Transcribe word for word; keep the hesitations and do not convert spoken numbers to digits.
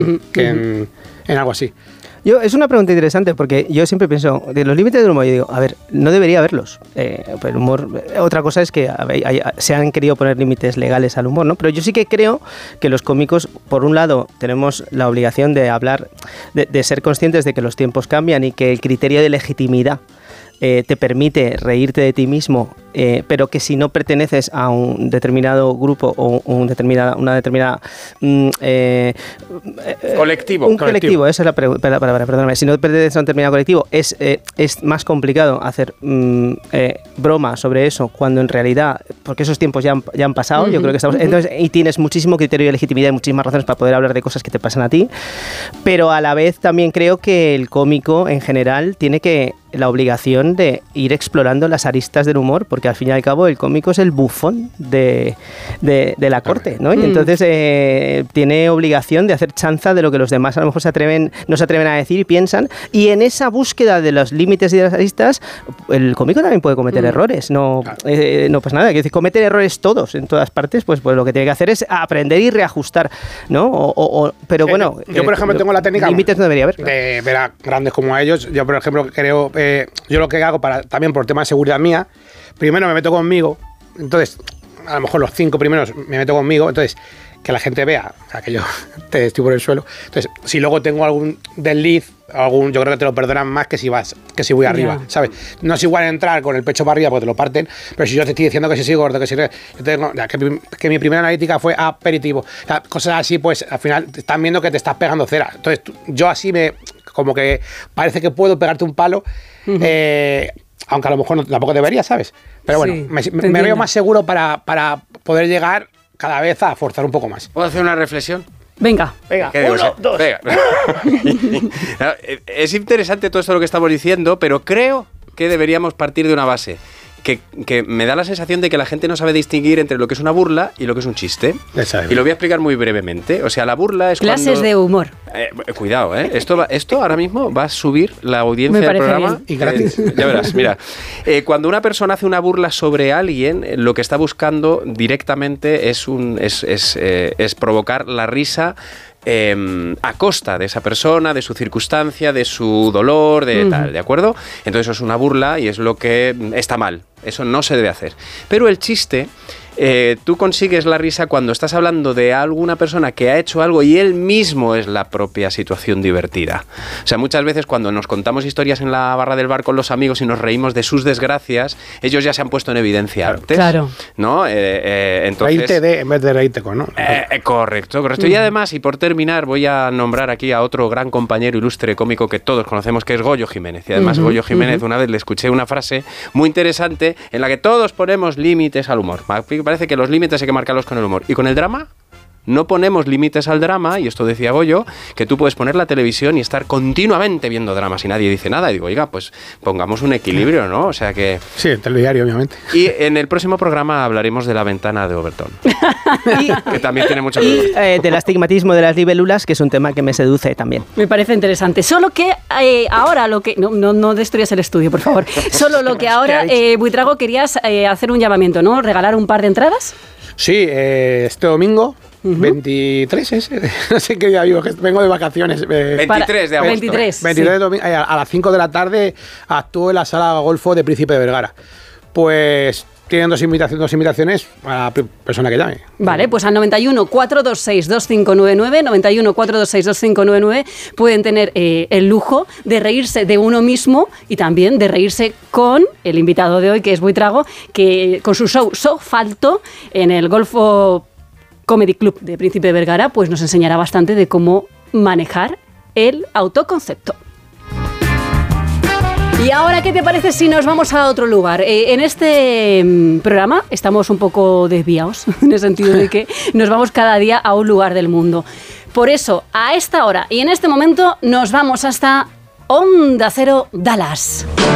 que en, en algo así. Yo, es una pregunta interesante porque yo siempre pienso, de los límites del humor, yo digo, a ver, no debería haberlos. Eh, el humor, otra cosa es que a ver, hay, se han querido poner límites legales al humor, ¿no? Pero yo sí que creo que los cómicos, por un lado, tenemos la obligación de hablar, de, de ser conscientes de que los tiempos cambian y que el criterio de legitimidad Eh, te permite reírte de ti mismo, eh, pero que si no perteneces a un determinado grupo o un determinada, una determinada... Mm, eh, colectivo. Un colectivo, colectivo esa es la palabra, perdóname. Si no perteneces a un determinado colectivo, es, eh, es más complicado hacer mm, eh, broma sobre eso, cuando en realidad, porque esos tiempos ya han, ya han pasado, uh-huh, yo creo que estamos... Uh-huh. Entonces, y tienes muchísimo criterio de legitimidad y muchísimas razones para poder hablar de cosas que te pasan a ti, pero a la vez también creo que el cómico, en general, tiene que la obligación de ir explorando las aristas del humor, porque al fin y al cabo el cómico es el bufón de, de, de la corte, ¿no? Y mm. entonces eh, tiene obligación de hacer chanza de lo que los demás a lo mejor se atreven, no se atreven a decir y piensan, y en esa búsqueda de los límites y de las aristas, el cómico también puede cometer mm. errores, no, claro. eh, no pasa nada, quiero decir, cometer errores todos en todas partes, pues, pues lo que tiene que hacer es aprender y reajustar, ¿no? O, o, o, pero sí, bueno, yo por ejemplo eh, tengo la técnica límites no debería haber, de ver a grandes como a ellos. Yo por ejemplo creo Eh, yo lo que hago para también por tema de seguridad mía, primero me meto conmigo, entonces a lo mejor los cinco primeros me meto conmigo, entonces que la gente vea, o sea, que yo te estoy por el suelo, entonces si luego tengo algún desliz, algún, yo creo que te lo perdonan más que si vas, que si voy arriba, yeah. ¿sabes? No es igual entrar con el pecho para arriba porque te lo parten, pero si yo te estoy diciendo que si soy gordo, que si yo tengo, que, que mi primera analítica fue aperitivo, o sea, cosas así, pues al final te están viendo que te estás pegando cera, entonces tú, yo así me, como que parece que puedo pegarte un palo, uh-huh. eh, aunque a lo mejor no, tampoco debería, ¿sabes? Pero bueno, sí, me, me veo más seguro para, para poder llegar cada vez a forzar un poco más. ¿Puedo hacer una reflexión? Venga, venga, uno, digo, dos. Venga. Es interesante todo esto lo que estamos diciendo, pero creo que deberíamos partir de una base. Que, que me da la sensación de que la gente no sabe distinguir entre lo que es una burla y lo que es un chiste. Y lo voy a explicar muy brevemente. O sea, la burla es clases cuando... de humor. Eh, cuidado, ¿eh? Esto, va, esto ahora mismo va a subir la audiencia del programa. Bien. Y gratis. Eh, ya verás, mira. Eh, cuando una persona hace una burla sobre alguien, lo que está buscando directamente es, un, es, es, eh, es provocar la risa Eh, a costa de esa persona, de su circunstancia, de su dolor, de uh-huh. tal, ¿de acuerdo? Entonces eso es una burla y es lo que está mal. Eso no se debe hacer. Pero el chiste, eh, tú consigues la risa cuando estás hablando de alguna persona que ha hecho algo y él mismo es la propia situación divertida. O sea, muchas veces cuando nos contamos historias en la barra del bar con los amigos y nos reímos de sus desgracias, ellos ya se han puesto en evidencia claro. antes. Claro. ¿No? Eh, eh, entonces, reírte de en vez de reírte con, ¿no? Eh, eh, correcto, correcto. Mm. Y además, y por terminar, voy a nombrar aquí a otro gran compañero ilustre cómico que todos conocemos, que es Goyo Jiménez. Y además, uh-huh, Goyo Jiménez, uh-huh. una vez le escuché una frase muy interesante en la que todos ponemos límites al humor. Parece que los límites hay que marcarlos con el humor. ¿Y con el drama? No ponemos límites al drama, y esto decía Goyo, que tú puedes poner la televisión y estar continuamente viendo dramas y nadie dice nada. Y digo, oiga, pues pongamos un equilibrio, ¿no? O sea que... Sí, el telediario, obviamente. Y en el próximo programa hablaremos de La ventana de Overton. y, que también tiene mucho que ver. Eh, del astigmatismo de las libélulas, que es un tema que me seduce también. Me parece interesante. Solo que eh, ahora lo que... No, no, no destruyas el estudio, por favor. Solo lo que ahora, eh, Buitrago, querías eh, hacer un llamamiento, ¿no? ¿Regalar un par de entradas? Sí, eh, este domingo... Uh-huh. veintitrés es, no sé qué día vivo, que vengo de vacaciones. Eh, veintitrés de agosto. veintitrés, veintitrés sí. de domingo, eh, a las cinco de la tarde actúo en la sala Golfo de Príncipe de Vergara. Pues tienen dos invitaciones, dos invitaciones a la persona que llame. Vale, pues al noventa y uno, cuatrocientos veintiséis, veinticinco noventa y nueve, noventa y uno, cuatrocientos veintiséis, veinticinco noventa y nueve, pueden tener eh, el lujo de reírse de uno mismo y también de reírse con el invitado de hoy, que es Buitrago, que con su show Sofalto en el Golfo Comedy Club de Príncipe de Vergara, pues nos enseñará bastante de cómo manejar el autoconcepto. Y ahora, ¿qué te parece si nos vamos a otro lugar? Eh, en este mm, programa estamos un poco desviados, en el sentido de que nos vamos cada día a un lugar del mundo. Por eso, a esta hora y en este momento, nos vamos hasta Onda Cero Dallas.